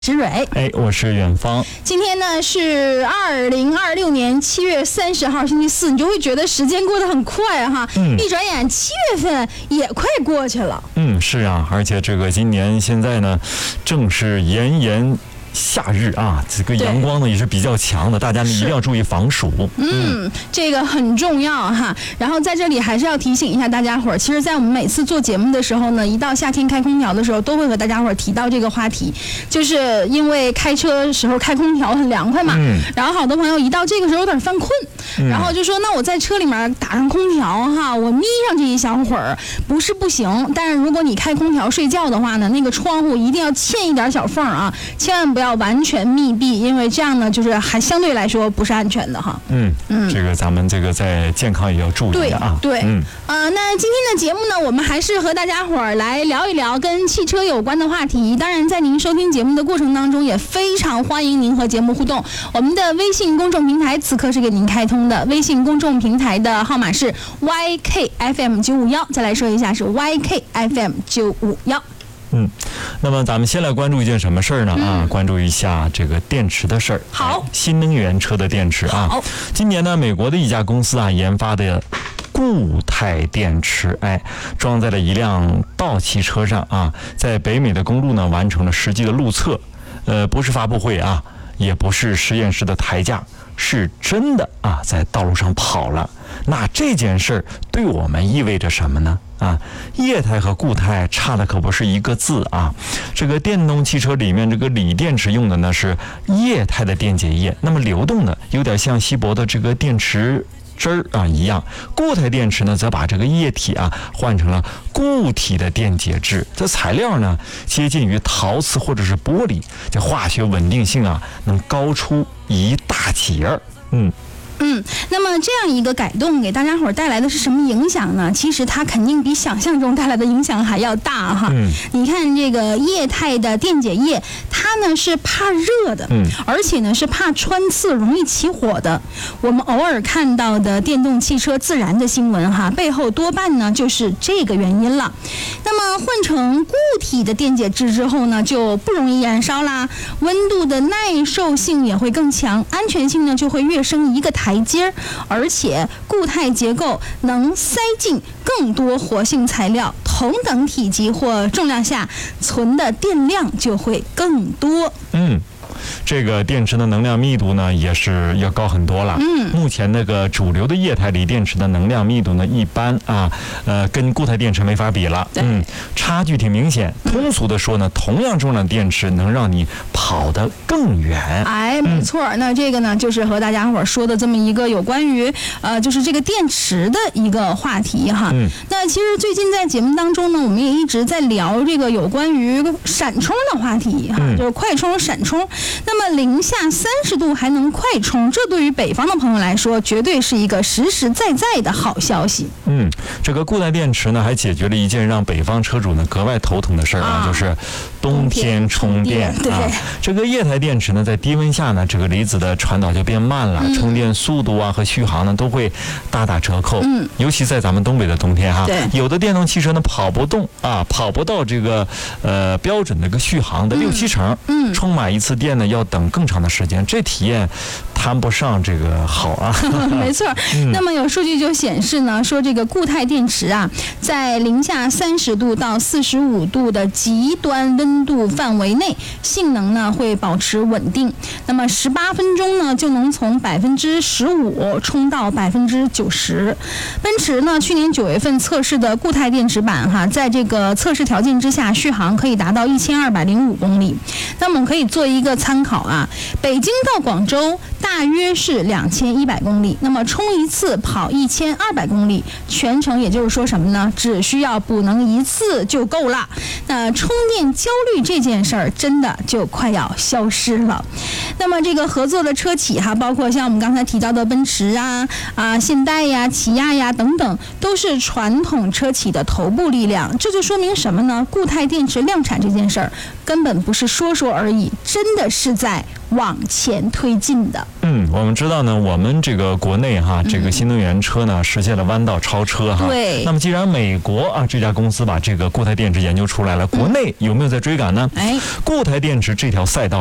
石蕊， 我是远方。 今天呢是2026年7月30号星期四，你就会觉得时间过得很快哈。一转眼7月份也快过去了。 是啊，而且这个今年现在呢，正是炎炎夏日啊，这个阳光呢也是比较强的，大家呢一定要注意防暑。 这个很重要哈。然后在这里还是要提醒一下大家伙儿，其实在我们每次做节目的时候呢，一到夏天开空调的时候，都会和大家伙儿提到这个话题，就是因为开车时候开空调很凉快嘛。然后好多朋友一到这个时候有点犯困，然后就说那我在车里面打上空调哈，我眯上去一小会儿不是不行，但是如果你开空调睡觉的话呢，那个窗户一定要嵌一点小缝啊，千万不要完全密闭，因为这样呢就是还相对来说不是安全的哈。 这个咱们这个在健康也要注意啊。 那今天的节目呢，我们还是和大家伙儿来聊一聊跟汽车有关的话题。当然在您收听节目的过程当中，也非常欢迎您和节目互动。我们的微信公众平台此刻是给您开通的，微信公众平台的号码是 YKFM951， 再来说一下是 YKFM951。 那么咱们先来关注一件什么事儿呢？关注一下这个电池的事儿。 好， 新能源车的电池啊。今年呢，美国的一家公司啊研发的固态电池，装在了一辆道奇车上啊，在北美的公路呢完成了实际的路测。不是发布会啊，也不是实验室的台架，是真的啊，在道路上跑了。那这件事儿对我们意味着什么呢？液态和固态差的可不是一个字啊。这个电动汽车里面这个锂电池用的呢是液态的电解液，那么流动的有点像稀薄的这个电池汁儿一样。固态电池呢则把这个液体换成了固体的电解质，这材料呢接近于陶瓷或者是玻璃，这化学稳定性能高出一大截。 那么这样一个改动给大家伙儿带来的是什么影响呢？其实它肯定比想象中带来的影响还要大哈。你看这个液态的电解液，它呢是怕热的，而且呢是怕穿刺容易起火的。我们偶尔看到的电动汽车自燃的新闻哈，背后多半呢就是这个原因了。那么换成固体的电解质之后呢，就不容易燃烧啦，温度的耐受性也会更强，安全性呢就会跃升一个台阶，而且固态结构能塞进更多活性材料，同等体积或重量下存的电量就会更多。 这个电池的能量密度呢也是要高很多了。目前那个主流的液态锂电池的能量密度呢一般跟固态电池没法比了。差距挺明显。通俗的说呢，同样重量电池能让你跑得更远。 没错。那这个呢就是和大家伙说的这么一个有关于就是这个电池的一个话题哈。那其实最近在节目当中呢，我们也一直在聊这个有关于闪充的话题哈，就是快充、闪充。那么零下30度还能快充，这对于北方的朋友来说，绝对是一个实实在在的好消息。 这个固态电池呢，还解决了一件让北方车主呢格外头疼的事儿就是冬天充电。这个液态电池呢，在低温下呢，这个离子的传导就变慢了，充电速度和续航呢都会大打折扣。尤其在咱们东北的冬天有的电动汽车呢跑不到这个标准的个续航的6-7成，充满一次电呢要等更长的时间，这体验谈不上这个好啊。 没错。那么有数据就显示呢，说这个固态电池在零下30度到45度的极端温度范围内，性能呢会保持稳定。那么18分钟呢就能从15%充到90%。奔驰呢去年9月份测试的固态电池版在这个测试条件之下，续航可以达到1205公里。那么我们可以做一个参考北京到广州大约是2100公里，那么充一次跑1200公里，全程也就是说什么呢？只需要补能一次就够了。那充电焦虑这件事儿真的就快要消失了。那么这个合作的车企包括像我们刚才提到的奔驰现代呀、起亚呀等等，都是传统车企的头部力量。这就说明什么呢？固态电池量产这件事儿根本不是说说而已，真的是在往前推进的。 我们知道呢，我们这个国内这个新能源车呢实现了弯道超车对。 那么既然美国这家公司把这个固态电池研究出来了，国内有没有在追赶呢？固态电池这条赛道